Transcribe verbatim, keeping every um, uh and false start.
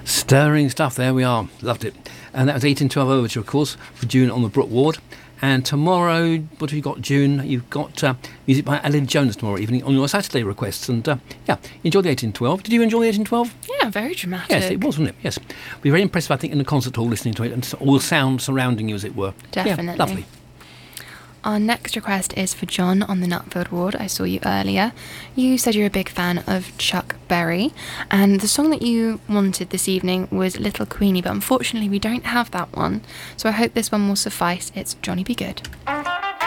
Stirring stuff, there we are. Loved it. And that was eighteen twelve Overture, of course, for June on the Brook Ward. And tomorrow, what have you got, June? You've got uh, music by Alan Jones tomorrow evening on your Saturday requests. And uh, yeah, enjoy the eighteen twelve. Did you enjoy the eighteen twelve? Yeah, very dramatic. Yes, it was, wasn't it? Yes. Be very impressive, I think, in the concert hall listening to it and all the sound surrounding you, as it were. Definitely. Yeah, lovely. Our next request is for John on the Nutfield Ward. I saw you earlier. You said you're a big fan of Chuck Berry, and the song that you wanted this evening was Little Queenie, but unfortunately we don't have that one, so I hope this one will suffice. It's Johnny Be Good.